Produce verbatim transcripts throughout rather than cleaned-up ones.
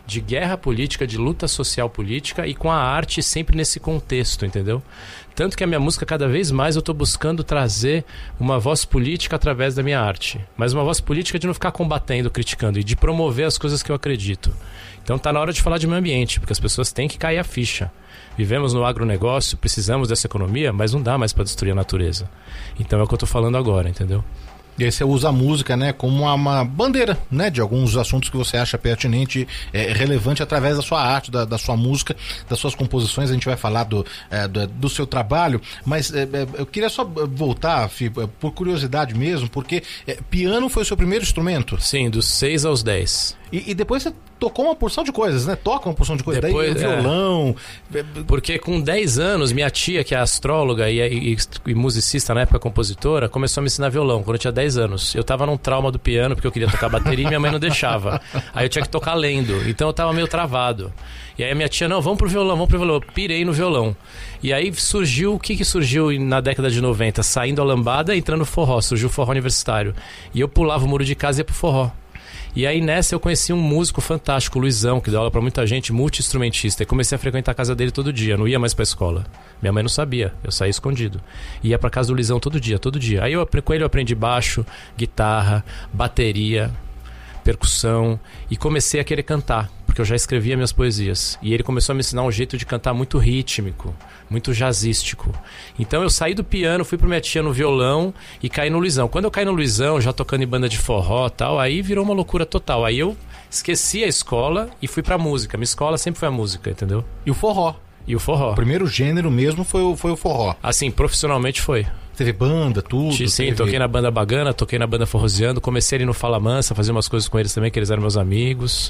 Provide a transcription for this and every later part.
de guerra política, de luta social política e com a arte sempre nesse contexto, entendeu? Tanto que a minha música, cada vez mais, eu estou buscando trazer uma voz política através da minha arte. Mas uma voz política de não ficar combatendo, criticando, e de promover as coisas que eu acredito. Então tá na hora de falar de meio ambiente, porque as pessoas têm que cair a ficha. Vivemos no agronegócio, precisamos dessa economia, mas não dá mais para destruir a natureza. Então é o que eu estou falando agora, entendeu? E aí você usa a música, né, como uma, uma bandeira, né, de alguns assuntos que você acha pertinente, é, relevante através da sua arte, da, da sua música, das suas composições. A gente vai falar do, é, do, do seu trabalho, mas é, eu queria só voltar, Fih, por curiosidade mesmo, porque é, piano foi o seu primeiro instrumento? Sim, dos seis aos dez. E, e depois você tocou uma porção de coisas, né? Toca uma porção de coisas. Depois, daí violão. É, porque com dez anos, minha tia, que é astróloga e, e, e musicista, na época compositora, começou a me ensinar violão, quando eu tinha dez anos. Eu tava num trauma do piano, porque eu queria tocar bateria e minha mãe não deixava. Aí eu tinha que tocar lendo, então eu tava meio travado. E aí a minha tia, não, vamos pro violão, vamos pro violão. Eu pirei no violão. E aí surgiu, o que que surgiu na década de noventa? Saindo a lambada e entrando no forró. Surgiu o forró universitário. E eu pulava o muro de casa e ia pro forró. E aí nessa eu conheci um músico fantástico, o Luizão, que dá aula pra muita gente, multi-instrumentista. E comecei a frequentar a casa dele todo dia, não ia mais pra escola. Minha mãe não sabia, eu saía escondido. Ia pra casa do Luizão todo dia, todo dia. Aí eu, com ele eu aprendi baixo, guitarra, bateria, percussão. E comecei a querer cantar, porque eu já escrevia minhas poesias. E ele começou a me ensinar um jeito de cantar muito rítmico, muito jazzístico. Então eu saí do piano, fui pra minha tia no violão e caí no Luizão. Quando eu caí no Luizão, já tocando em banda de forró e tal, aí virou uma loucura total. Aí eu esqueci a escola e fui pra música. Minha escola sempre foi a música, entendeu? E o forró? E o forró. O primeiro gênero mesmo foi o, foi o forró? Assim, profissionalmente foi. Teve banda, tudo? Sim, teve... toquei na banda Bagana, toquei na banda Forroseando, comecei ali no Fala Mansa, fazer umas coisas com eles também, que eles eram meus amigos.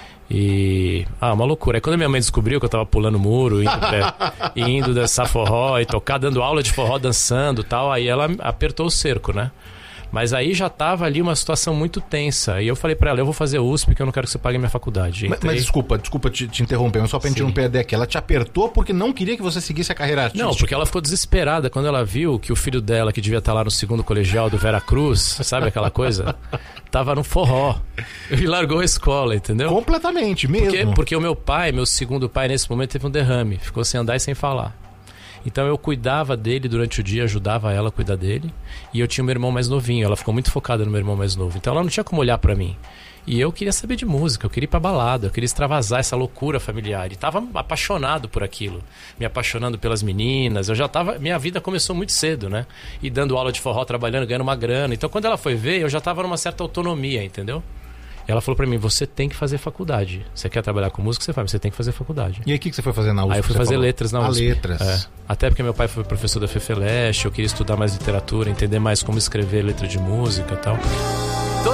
E... Ah, uma loucura. Aí quando minha mãe descobriu que eu tava pulando muro, indo, pra... indo dançar forró e tocar, dando aula de forró, dançando e tal, aí ela apertou o cerco, né? Mas aí já tava ali uma situação muito tensa. E eu falei pra ela, eu vou fazer U S P, que eu não quero que você pague minha faculdade. Mas, mas desculpa, desculpa te, te interromper, mas só pra gente não perder aqui. Ela te apertou porque não queria que você seguisse a carreira artística? Não, porque ela ficou desesperada quando ela viu que o filho dela, que devia estar lá no segundo colegial do Veracruz, sabe aquela coisa? Tava no forró. E largou a escola, entendeu? Completamente, mesmo. Porque, porque o meu pai, meu segundo pai, nesse momento teve um derrame. Ficou sem andar e sem falar. Então eu cuidava dele durante o dia, ajudava ela a cuidar dele. E eu tinha um meu irmão mais novinho, ela ficou muito focada no meu irmão mais novo. Então ela não tinha como olhar pra mim. E eu queria saber de música, eu queria ir pra balada, eu queria extravasar essa loucura familiar. E tava apaixonado por aquilo, me apaixonando pelas meninas. Eu já tava, minha vida começou muito cedo, né? E dando aula de forró, trabalhando, ganhando uma grana. Então quando ela foi ver, eu já tava numa certa autonomia, entendeu? E ela falou pra mim, você tem que fazer faculdade. Você quer trabalhar com música, você faz, mas você tem que fazer faculdade. E aí o que, que você foi fazer na U S P? Aí eu fui fazer falou? letras na U S P. Ah, letras. É. Até porque meu pai foi professor da Fefeleche, eu queria estudar mais literatura, entender mais como escrever letra de música e tal.